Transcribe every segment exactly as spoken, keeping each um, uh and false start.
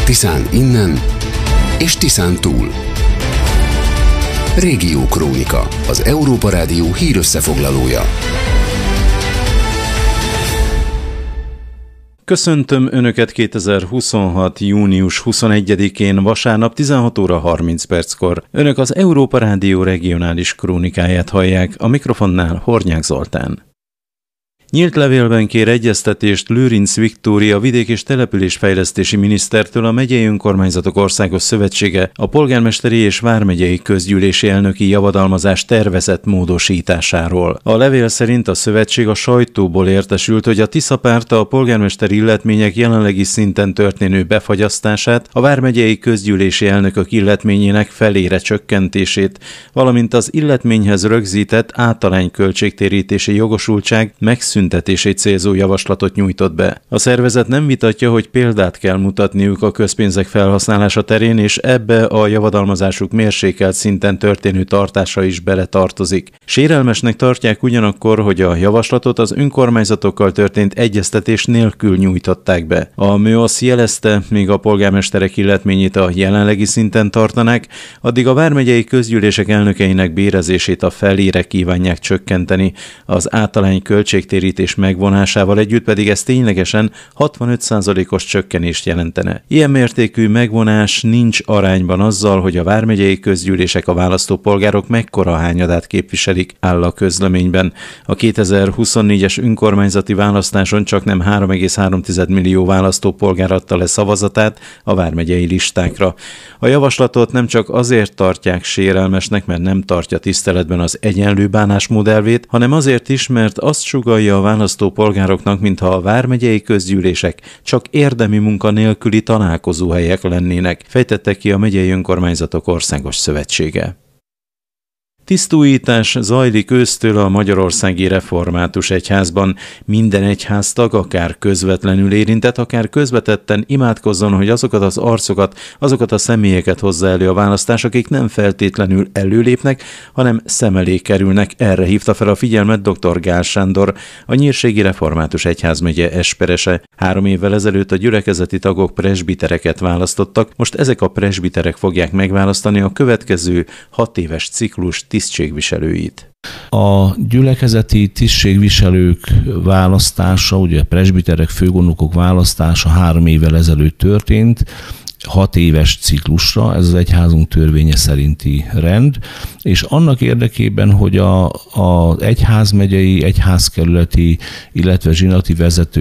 Tiszán innen és Tiszán túl. Régiókrónika, az Európa Rádió hírösszefoglalója. Köszöntöm Önöket kétezer-huszonhat. június huszonegyedikén vasárnap tizenhat óra harminc perckor. Önök az Európa Rádió regionális krónikáját hallják, a mikrofonnál Hornyák Zoltán. Nyílt levélben kér egyeztetést Lőrinc Viktória vidék- és településfejlesztési minisztertől a Megyei Önkormányzatok Országos Szövetsége a polgármesteri és vármegyei közgyűlési elnöki javadalmazás tervezett módosításáról. A levél szerint a szövetség a sajtóból értesült, hogy a Tisza párta a polgármesteri illetmények jelenlegi szinten történő befagyasztását, a vármegyei közgyűlési elnökök illetményének felére csökkentését, valamint az illetményhez rögzített általány költségtérítési jogosultság megszűnését szüntetését célzó javaslatot nyújtott be. A szervezet nem vitatja, hogy példát kell mutatniuk a közpénzek felhasználása terén, és ebbe a javadalmazásuk mérsékelt szinten történő tartása is beletartozik. Sérelmesnek tartják ugyanakkor, hogy a javaslatot az önkormányzatokkal történt egyeztetés nélkül nyújtották be. A MÖOSZ jelezte, míg a polgármesterek illetményét a jelenlegi szinten tartanák, addig a vármegyei közgyűlések elnökeinek bérezését a felére kívánják csökkenteni. Az általány költségtérítés megvonásával együtt pedig ez ténylegesen hatvanöt százalékos csökkenést jelentene. Ilyen mértékű megvonás nincs arányban azzal, hogy a vármegyei közgyűlések a választópolgárok mekkora hányadát képviselik, áll a közleményben. A kétezer-huszonnégyes önkormányzati választáson csaknem három egész három millió választópolgár adta le szavazatát a vármegyei listákra. A javaslatot nem csak azért tartják sérelmesnek, mert nem tartja tiszteletben az egyenlő bánásmód elvét, hanem azért is, mert azt sugallja a választópolgároknak, mintha a vármegyei közgyűlések csak érdemi munka nélküli találkozóhelyek lennének, fejtette ki a Megyei Önkormányzatok Országos Szövetsége. Tisztújítás zajlik ősztől a Magyarországi Református Egyházban. Minden egyháztag, akár közvetlenül érintett, akár közvetetten imádkozzon, hogy azokat az arcokat, azokat a személyeket hozza elő a választás, akik nem feltétlenül előlépnek, hanem szem elé kerülnek. Erre hívta fel a figyelmet dr. Gál Sándor, a Nyírségi Református Egyházmegye esperese. Három évvel ezelőtt a gyülekezeti tagok presbitereket választottak, most ezek a presbiterek fogják megválasztani a következő hat éves ciklus tisztségviselőit. A gyülekezeti tisztségviselők választása, ugye presbiterek, főgondnokok választása három évvel ezelőtt történt, hat éves ciklusra, ez az egyházunk törvénye szerinti rend, és annak érdekében, hogy a, az egyházmegyei, egyházkerületi, illetve zsinati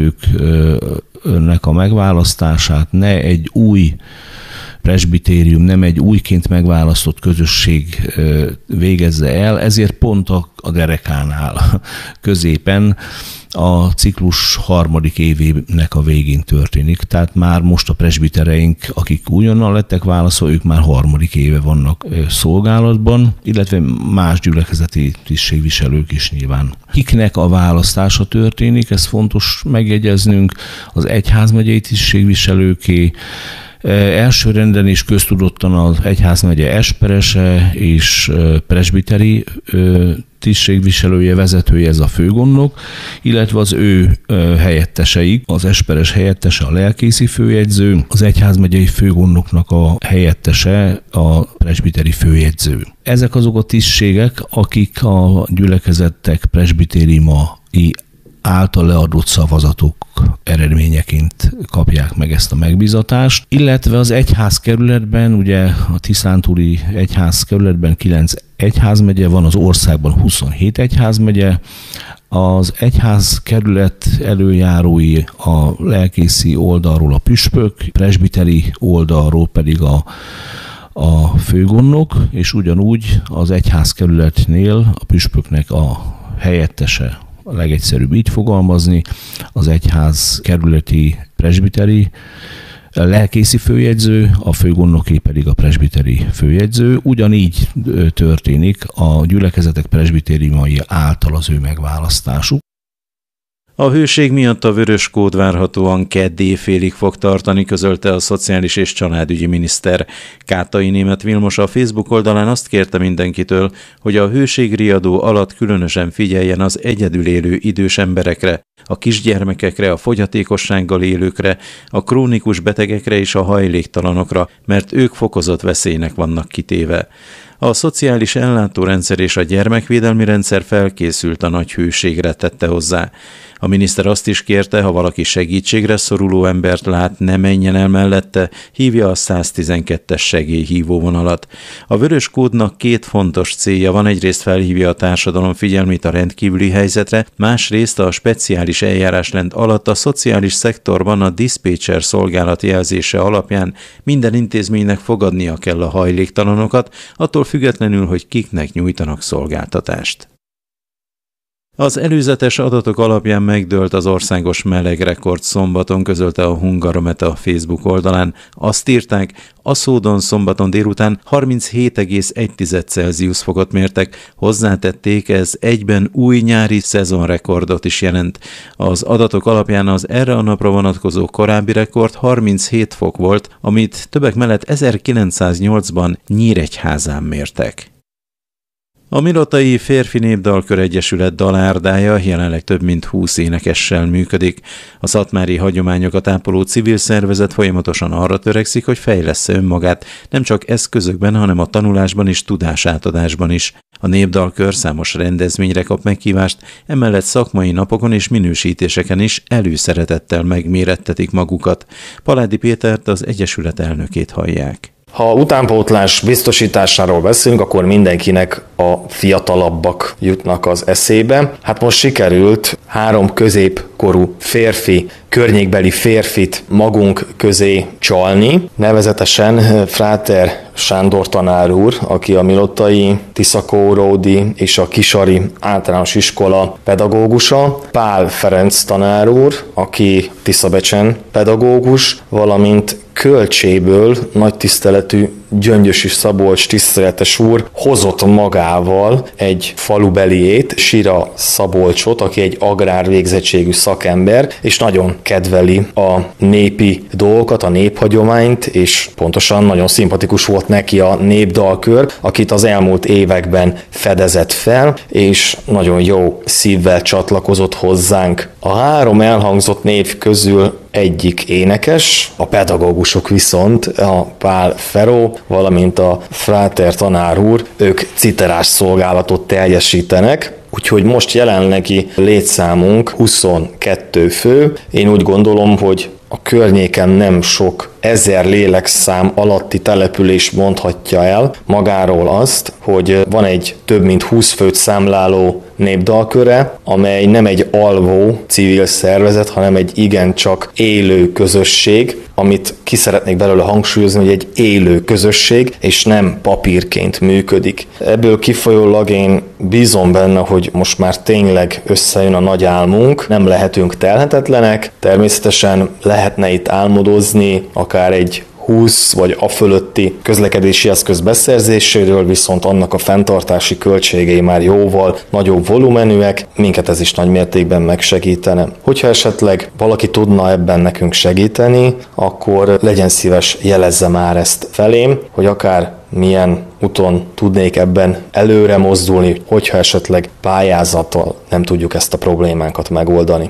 vezetőknek a megválasztását ne egy új presbitérium, nem egy újként megválasztott közösség végezze el, ezért pont a, a derekánál középen a ciklus harmadik évének a végén történik. Tehát már most a presbitereink, akik újonnan lettek válaszolva, ők már harmadik éve vannak szolgálatban, illetve más gyülekezeti tisztségviselők is nyilván. Kiknek a választása történik, ez fontos megjegyeznünk, az egyházmegyei tisztségviselőké, elsőrenden is köztudottan az egyházmegye esperese és presbiteri tisztségviselője, vezetője, ez a főgondnok, illetve az ő helyetteseik, az esperes helyettese a lelkészi főjegyző, az egyházmegyei főgondnoknak a helyettese a presbiteri főjegyző. Ezek azok a tisztségek, akik a gyülekezettek presbitériumai által leadott szavazatok eredményeként kapják meg ezt a megbízatást, illetve az egyházkerületben, ugye a tiszántúli egyházkerületben kilenc egyházmegye van, az országban huszonhét egyházmegye, az egyházkerület előjárói a lelkészi oldalról a püspök, presbiteri oldalról pedig a a főgondnok, és ugyanúgy az egyházkerületnél a püspöknek a helyettese, a legegyszerűbb így fogalmazni, az egyház kerületi presbiteri a lelkészi főjegyző, a főgondnoké pedig a presbiteri főjegyző. Ugyanígy történik a gyülekezetek presbitériumai által az ő megválasztásuk. A hőség miatt a vörös kód várhatóan kedd éjfélig fog tartani, közölte a szociális és családügyi miniszter. Kátai Németh Vilmos a Facebook oldalán azt kérte mindenkitől, hogy a hőségriadó alatt különösen figyeljen az egyedül élő idős emberekre, a kisgyermekekre, a fogyatékossággal élőkre, a krónikus betegekre és a hajléktalanokra, mert ők fokozott veszélynek vannak kitéve. A szociális ellátórendszer és a gyermekvédelmi rendszer felkészült a nagy hőségre, tette hozzá. A miniszter azt is kérte, ha valaki segítségre szoruló embert lát, ne menjen el mellette, hívja a száztizenkettes segélyhívóvonalat. A vörös kódnak két fontos célja van, egyrészt felhívja a társadalom figyelmét a rendkívüli helyzetre, másrészt a speciális eljárásrend alatt a szociális szektorban a diszpécser szolgálat jelzése alapján minden intézménynek fogadnia kell a hajléktalanokat, attól függetlenül, hogy kiknek nyújtanak szolgáltatást. Az előzetes adatok alapján megdőlt az országos melegrekord szombaton, közölte a Hungaromet a Facebook oldalán. Azt írták, Aszódon szombaton délután harminchét egész egy Celsius fokot mértek, hozzátették, ez egyben új nyári szezonrekordot is jelent. Az adatok alapján az erre a napra vonatkozó korábbi rekord harminchét fok volt, amit többek mellett ezerkilencszáznyolcban Nyíregyházán mértek. A Milotai Férfi Népdalkör Egyesület dalárdája jelenleg több mint húsz énekessel működik. A szatmári hagyományokat ápoló civil szervezet folyamatosan arra törekszik, hogy fejlessze önmagát, nem csak eszközökben, hanem a tanulásban és tudásátadásban is. A Népdalkör számos rendezvényre kap meghívást, emellett szakmai napokon és minősítéseken is előszeretettel megmérettetik magukat. Paládi Pétert, az Egyesület elnökét hallják. Ha utánpótlás biztosításáról beszélünk, akkor mindenkinek a fiatalabbak jutnak az eszébe. Hát most sikerült három középkorú férfi, környékbeli férfit magunk közé csalni, nevezetesen Fráter Sándor tanár úr, aki a Milotai, Tiszakóródi és a Kisari általános iskola pedagógusa, Pál Ferenc tanár úr, aki Tiszabecsen pedagógus, valamint Kölcséből nagy tiszteletű Gyöngyösi Szabolcs tiszteletes úr hozott magával egy falubeliét, Sira Szabolcsot, aki egy agrárvégzettségű szakember, és nagyon kedveli a népi dolgokat, a néphagyományt, és pontosan nagyon szimpatikus volt neki a népdalkör, akit az elmúlt években fedezett fel, és nagyon jó szívvel csatlakozott hozzánk. A három elhangzott név közül egyik énekes, a pedagógusok viszont a Pál Feró, valamint a Fráter tanár úr, ők citerás szolgálatot teljesítenek, úgyhogy most jelenlegi létszámunk huszonkettő fő. Én úgy gondolom, hogy a környéken nem sok ezer lélekszám alatti település mondhatja el magáról azt, hogy van egy több mint húsz főt számláló népdalköre, amely nem egy alvó civil szervezet, hanem egy igencsak élő közösség, amit ki szeretnék belőle hangsúlyozni, hogy egy élő közösség, és nem papírként működik. Ebből kifolyólag én bízom benne, hogy most már tényleg összejön a nagy álmunk, nem lehetünk telhetetlenek, természetesen lehetne itt álmodozni, akár egy húsz vagy a fölötti közlekedési eszköz beszerzéséről, viszont annak a fenntartási költségei már jóval nagyobb volumenűek, minket ez is nagy mértékben megsegítene. Hogyha esetleg valaki tudna ebben nekünk segíteni, akkor legyen szíves, jelezze már ezt felém, hogy akár milyen úton tudnék ebben előre mozdulni, hogyha esetleg pályázattal nem tudjuk ezt a problémánkat megoldani.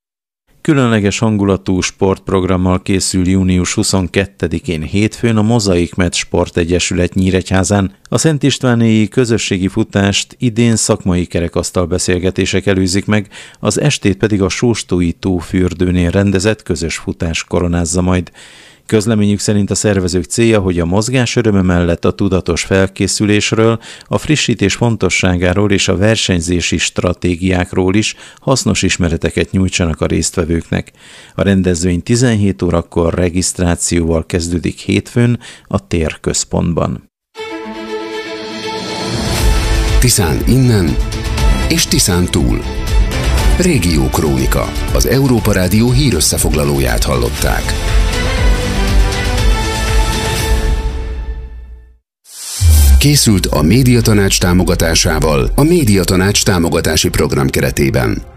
Különleges hangulatú sportprogrammal készül június huszonkettedikén hétfőn a Mozaik Med Sportegyesület Nyíregyházán. A Szent Istvánéi közösségi futást idén szakmai kerekasztal beszélgetések előzik meg, az estét pedig a Sóstói tófürdőnél rendezett közös futás koronázza majd. Közleményük szerint a szervezők célja, hogy a mozgás öröme mellett a tudatos felkészülésről, a frissítés fontosságáról és a versenyzési stratégiákról is hasznos ismereteket nyújtsanak a résztvevőknek. A rendezvény tizenhét órakor regisztrációval kezdődik hétfőn a térközpontban. Tiszán innen és Tiszán túl. Régiókrónika. Az Európa Rádió hírösszefoglalóját hallották. Készült a Médiatanács támogatásával a Médiatanács támogatási program keretében.